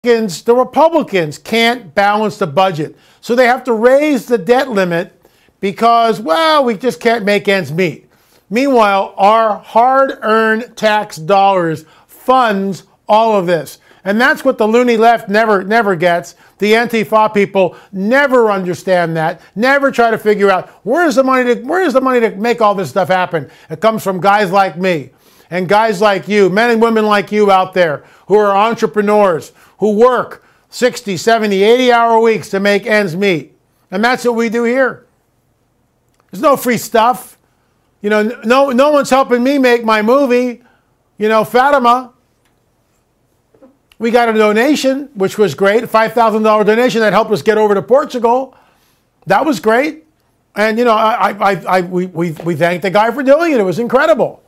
The Republicans can't balance the budget. So they have to raise the debt limit because, well, we just can't make ends meet. Meanwhile, our hard-earned tax dollars funds all of this. And that's what the loony left never gets. The Antifa people never understand that, never try to figure out where's the money to make all this stuff happen. It comes from guys like me and guys like you, men and women like you out there who are entrepreneurs, who work 60, 70, 80-hour weeks to make ends meet. And that's what we do here. There's no free stuff. You know, no one's helping me make my movie. You know, Fatima. We got a donation, which was great, a $5,000 donation that helped us get over to Portugal. That was great. And, you know, we thanked the guy for doing it. It was incredible.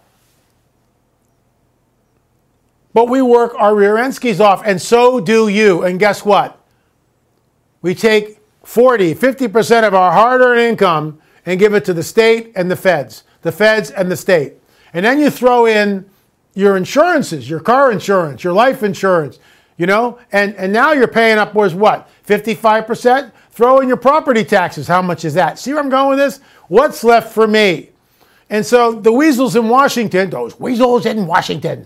But we work our rear end skis off, and so do you. And guess what? We take 40, 50% of our hard-earned income and give it to the state and the feds and the state. And then you throw in your insurances, your car insurance, your life insurance, you know, and now you're paying upwards, what, 55%? Throw in your property taxes. How much is that? See where I'm going with this? What's left for me? And so the weasels in Washington, those weasels in Washington,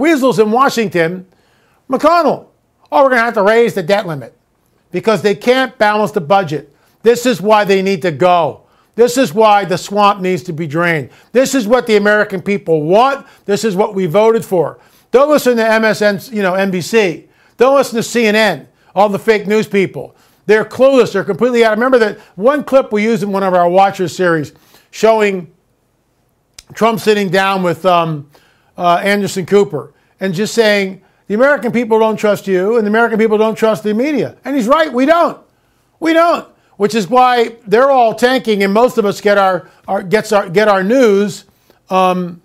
McConnell, oh, we're going to have to raise the debt limit because they can't balance the budget. This is why they need to go. This is why the swamp needs to be drained. This is what the American people want. This is what we voted for. Don't listen to NBC. Don't listen to CNN, all the fake news people. They're clueless. They're completely out. Remember that one clip we used in one of our Watchers series showing Trump sitting down with Anderson Cooper and just saying, the American people don't trust you and the American people don't trust the media. And he's right, we don't. We don't. Which is why they're all tanking and most of us get our news, from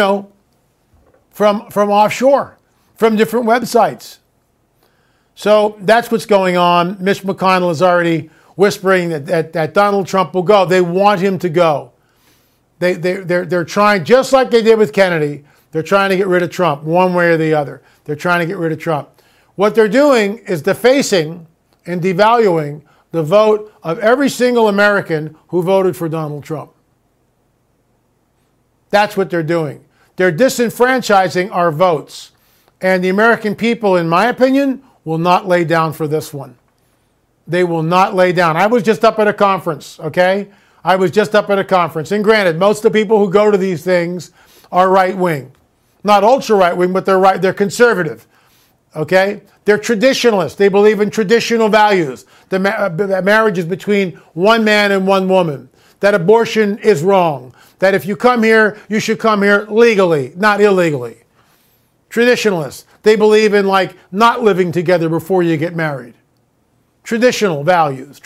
offshore, from different websites. So that's what's going on. Mitch McConnell is already whispering that Donald Trump will go. They want him to go. They're trying, just like they did with Kennedy, they're trying to get rid of Trump one way or the other. They're trying to get rid of Trump. What they're doing is defacing and devaluing the vote of every single American who voted for Donald Trump. That's what they're doing. They're disenfranchising our votes. And the American people, in my opinion, will not lay down for this one. They will not lay down. I was just up at a conference, okay? I was just up at a conference. And granted, most of the people who go to these things are right-wing. Not ultra-right-wing, but they're conservative, okay? They're traditionalists. They believe in traditional values. That marriage is between one man and one woman. That abortion is wrong. That if you come here, you should come here legally, not illegally. Traditionalists. They believe in not living together before you get married. Traditional values.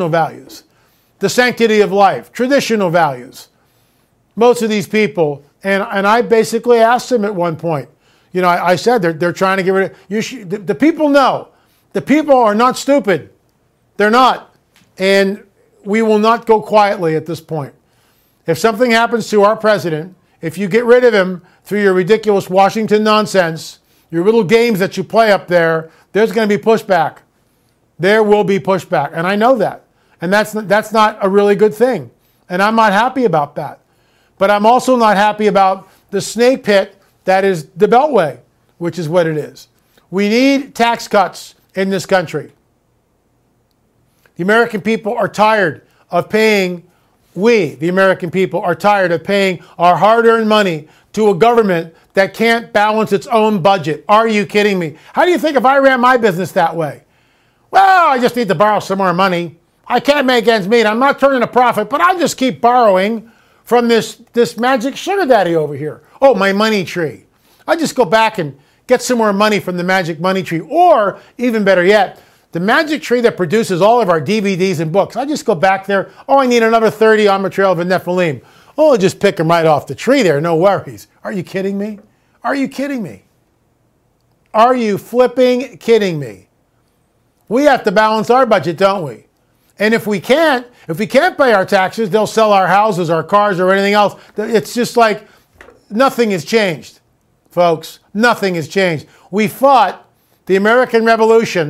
The sanctity of life. Traditional values. Most of these people, and I basically asked them at one point, I said they're trying to get rid of, the people know. The people are not stupid. They're not. And we will not go quietly at this point. If something happens to our president, if you get rid of him through your ridiculous Washington nonsense, your little games that you play up there, there's going to be pushback. There will be pushback. And I know that. And that's not a really good thing. And I'm not happy about that. But I'm also not happy about the snake pit that is the Beltway, which is what it is. We need tax cuts in this country. The American people are tired of paying, the American people are tired of paying our hard-earned money to a government that can't balance its own budget. Are you kidding me? How do you think if I ran my business that way? Well, I just need to borrow some more money. I can't make ends meet. I'm not turning a profit, but I'll just keep borrowing from this magic sugar daddy over here. Oh, my money tree. I just go back and get some more money from the magic money tree. Or, even better yet, the magic tree that produces all of our DVDs and books. I just go back there. Oh, I need another 30 on the trail of a Nephilim. Oh, I'll just pick them right off the tree there. No worries. Are you kidding me? Are you kidding me? Are you flipping kidding me? We have to balance our budget, don't we? And if we can't pay our taxes, they'll sell our houses, our cars, or anything else. It's just like nothing has changed, folks. Nothing has changed. We fought the American Revolution